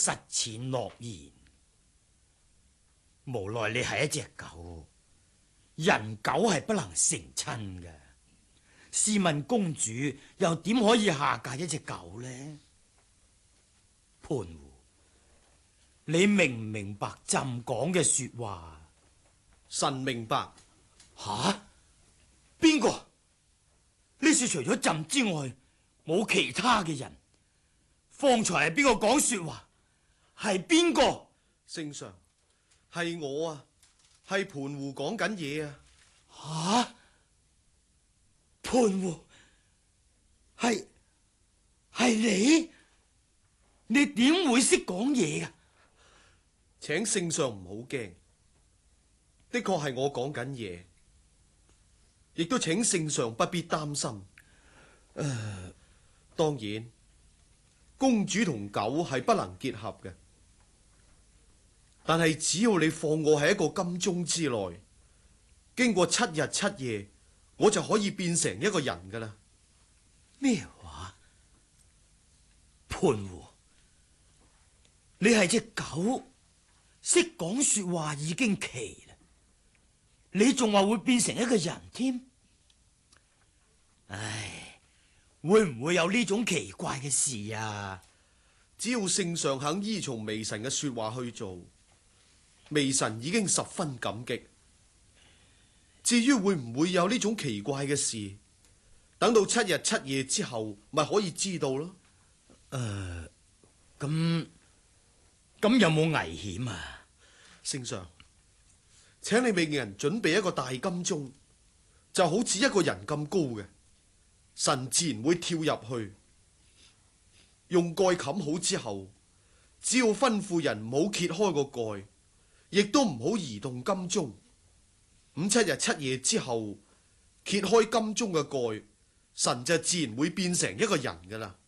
實踐諾言。無奈你係一隻狗，人狗係不能成親嘅。試問公主又點可以下嫁一隻狗呢？潘胡，你明唔明白朕講嘅說話？ 臣明白。 吓？邊個？呢處除咗朕之外，冇其他嘅人。方才係邊個講說話？係邊個？ 聖上，係我啊，係盤胡講緊嘢啊。 吓？盤胡，係你？你點會識講嘢㗎？ 請聖上唔好驚，的確係我講緊嘢，亦都請聖上不必擔心。當然，公主同狗係不能結合嘅，但係只要你放我喺一個金鐘之內，經過7日7夜，我就可以變成一個人噶啦。 咩話？潘胡，你係隻狗，識講說話已經奇啦，你仲話會變成一個人添？唉，會唔會有呢種奇怪嘅事啊？ 只要聖上肯依從微臣嘅說話去做，微臣已經十分感激。至於會唔會有呢種奇怪嘅事，等到7日7夜之後，咪可以知道咯。 咁有冇危險啊？ 聖上，請你命人準備一個大金鐘，就好似一個人咁高嘅，臣自然會跳入去，用蓋冚好之後，只要吩咐人唔好揭開個蓋，亦都唔好移動金鐘。7日7夜之後，揭開金鐘嘅蓋，臣就自然會變成一個人噶啦。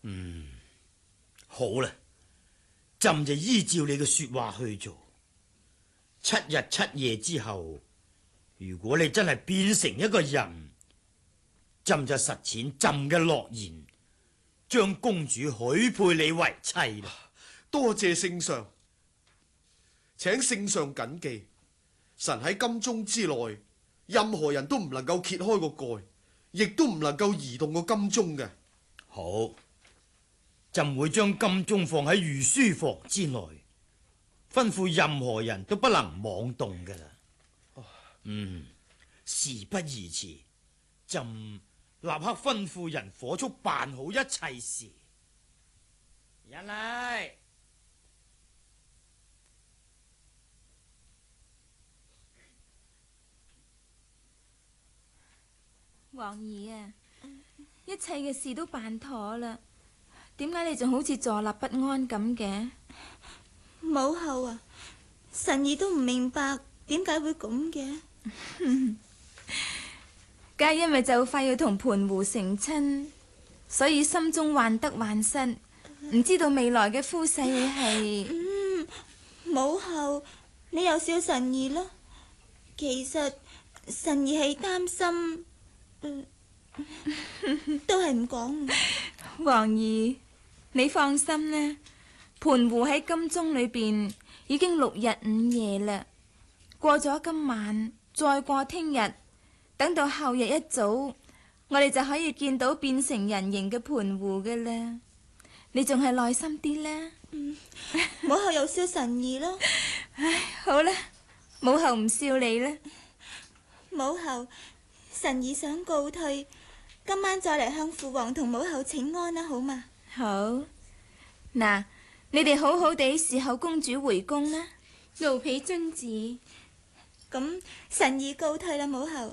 好啦，朕就依照你嘅說話去做。7日7夜之後，如果你真係變成一個人，朕就實踐朕嘅諾言，將公主許配你為妻啦。 多謝聖上，請聖上謹記，臣喺金鐘之內，任何人都唔能夠揭開個蓋，亦都唔能夠移動個金鐘嘅。 好，朕會將金鐘放喺御書房之內，吩咐任何人都不能妄動㗎啦。事不宜遲，朕立刻吩咐人火速辦好一切事。人嚟！ 王兒啊，一切嘅事都辦妥啦，點解你仲好似坐立不安咁嘅？ 母后啊，臣兒都唔明白點解會咁嘅。 梗係因為就快要同盤胡成親，所以心中患得患失，唔知道未來嘅夫婿會係。 母后，你又笑臣兒啦。其實臣兒係擔心。都係唔講。 王兒，你放心啦，盤胡喺金鐘裏邊已經6日5夜啦。過咗今晚，再過聽日，等到後日一早，我哋就可以見到變成人形嘅盤胡㗎啦。你仲係耐心啲啦。 母后又笑臣兒咯。 唉，好啦，母后唔笑你啦。 母后，臣兒想告退，今晚再嚟向父王同母后請安啦，好嘛？ 好。嗱，你哋好好地侍候公主回宮啦。 奴婢遵旨。 咁臣兒告退啦，母后。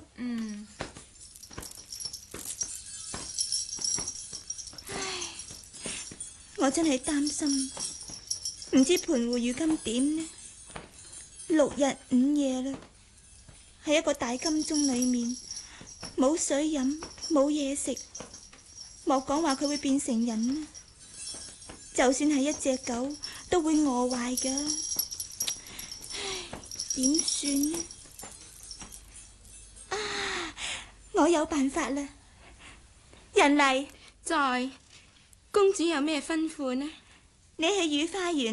唉，我真係擔心，唔知盤胡如今點呢？6日5夜啦，喺一個大金鐘裏面。冇水飲，冇嘢食，莫講話佢會變成人啦。就算係一隻狗，都會餓壞噶。唉，點算呢？啊，我有辦法啦！人嚟， 在，公主有咩吩咐呢？ 你去御花園